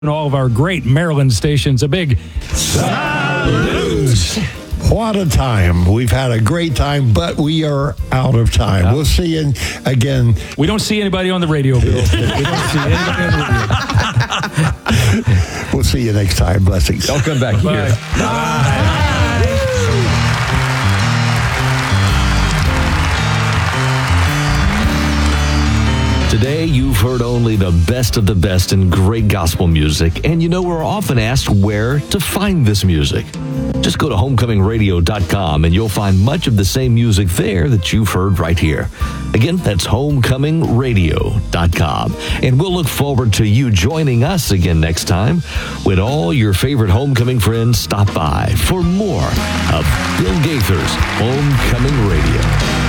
all of our great Maryland stations a big salute. What a time. We've had a great time, but we are out of time. We'll see you again. We don't see anybody on the radio, Bill. We don't see anybody on the radio. We'll see you next time. Blessings. Don't come back here. Bye. Today, you've heard only the best of the best in great gospel music, and we're often asked where to find this music. Just go to homecomingradio.com and you'll find much of the same music there that you've heard right here. Again, that's homecomingradio.com. And we'll look forward to you joining us again next time when all your favorite homecoming friends stop by for more of Bill Gaither's Homecoming Radio.